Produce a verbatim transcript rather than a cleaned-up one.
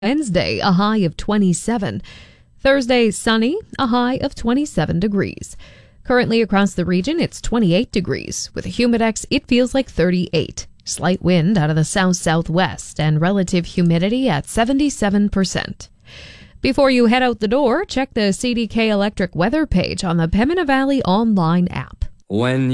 Wednesday, a high of twenty-seven. Thursday, sunny, a high of twenty-seven degrees. Currently across the region, it's twenty-eight degrees. With a humidex, it feels like thirty-eight. Slight wind out of the south-southwest and relative humidity at seventy-seven percent. Before you head out the door, check the C D K Electric weather page on the Pembina Valley online app. When